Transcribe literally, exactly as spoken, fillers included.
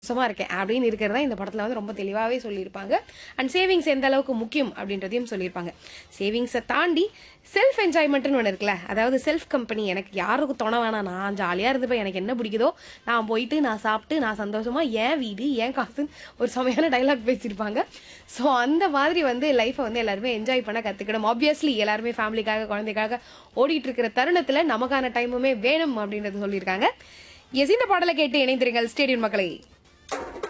சந்தோஷமா இருக்கேன் அப்படின்னு இருக்கிறதா இந்த படத்துல வந்து ரொம்ப தெளிவாகவே சொல்லியிருப்பாங்க. அண்ட் சேவிங்ஸ் எந்த அளவுக்கு முக்கியம் அப்படின்றதையும் சொல்லியிருப்பாங்க. சேவிங்ஸை தாண்டி செல்ஃப் என்ஜாய்மெண்ட்னு ஒன்று இருக்குல்ல, அதாவது செல்ஃப் கம்பெனி. எனக்கு யாருக்கும் துணை வேணாம், நான் ஜாலியாக இருந்துப்பேன், எனக்கு என்ன பிடிக்குதோ நான் போயிட்டு நான் சாப்பிட்டு நான் சந்தோஷமா என் வீடு என் காசுன்னு ஒரு செமையான டைலாக் பேசியிருப்பாங்க. ஸோ அந்த மாதிரி வந்து லைஃப்பை வந்து எல்லாருமே என்ஜாய் பண்ண கற்றுக்கணும். ஆப்வியஸ்லி எல்லாருமே ஃபேமிலிக்காக குழந்தைக்காக ஓடிட்டு இருக்கிற தருணத்தில் நமக்கான டைமுமே வேணும் அப்படின்றது சொல்லியிருக்காங்க. எஸ், இந்த பாடலை கேட்டு இணைந்திருங்கள் ஸ்டேடியம் மக்களை.